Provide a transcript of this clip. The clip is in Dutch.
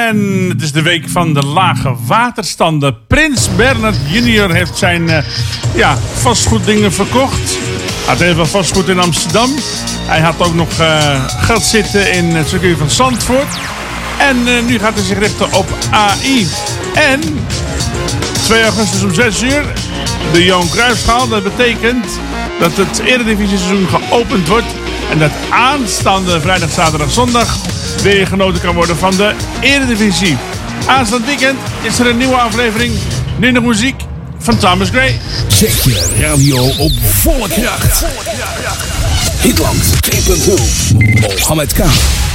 En het is de week van de lage waterstanden. Prins Bernhard Jr. heeft zijn vastgoeddingen verkocht. Hij had heel veel vastgoed in Amsterdam. Hij had ook nog geld zitten in het circuit van Zandvoort. En nu gaat hij zich richten op AI. En 2 augustus om 6 uur, de Johan Cruijffschaal. Dat betekent dat het Eredivisie-seizoen geopend wordt. En dat aanstaande vrijdag, zaterdag, zondag weer genoten kan worden van de Eredivisie. Aanstaand weekend is er een nieuwe aflevering. Nu nog muziek van Thomas Gray. Check je radio op volle kracht. Hitland 3.0. Mohammed K.